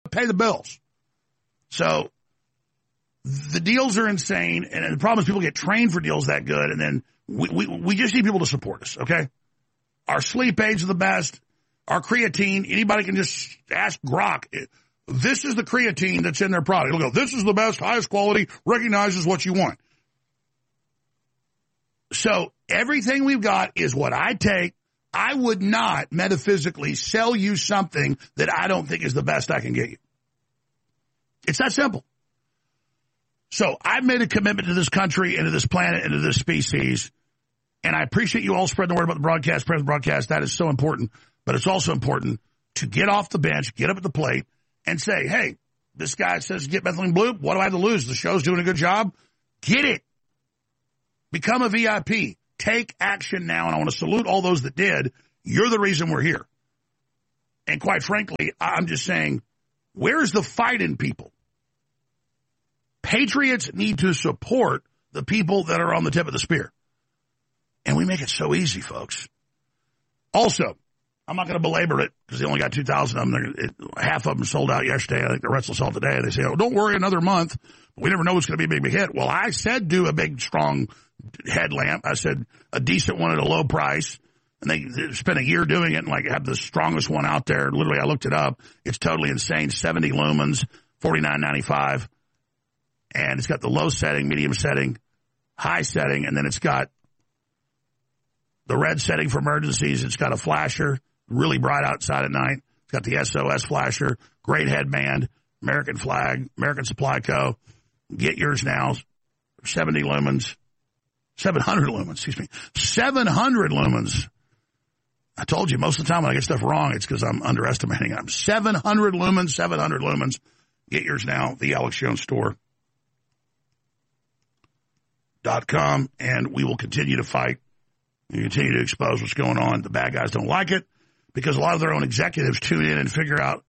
pay the bills. So the deals are insane, and the problem is people get trained for deals that good, and then we just need people to support us, okay? Our sleep aids are the best. Our creatine, anybody can just ask Grok. This is the creatine that's in their product. It'll go, this is the best, highest quality, recognizes what you want. So everything we've got is what I take. I would not metaphysically sell you something that I don't think is the best I can get you. It's that simple. So I've made a commitment to this country and to this planet and to this species, and I appreciate you all spreading the word about the broadcast, spreading the broadcast. That is so important, but it's also important to get off the bench, get up at the plate, and say, hey, this guy says get methylene blue. What do I have to lose? The show's doing a good job. Get it. Become a VIP. Take action now, and I want to salute all those that did. You're the reason we're here. And quite frankly, I'm just saying, where's the fight in people? Patriots need to support the people that are on the tip of the spear. And we make it so easy, folks. Also, I'm not going to belabor it because they only got 2,000 of them. Half of them sold out yesterday. I think the rest will sell today. They say, oh, don't worry, another month. But we never know what's going to be a big hit. Well, I said do a big, strong headlamp. I said a decent one at a low price. And they spent a year doing it and like have the strongest one out there. Literally, I looked it up. It's totally insane. 70 lumens, $49.95. And it's got the low setting, medium setting, high setting, and then it's got the red setting for emergencies. It's got a flasher, really bright outside at night. It's got the SOS flasher, great headband, American flag, American Supply Co. Get yours now. 700 lumens, 700 lumens. I told you, most of the time when I get stuff wrong, it's because I'm underestimating them. 700 lumens. Get yours now, the Alex Jones Store.com, and we will continue to fight and continue to expose what's going on. The bad guys don't like it because a lot of their own executives tune in and figure out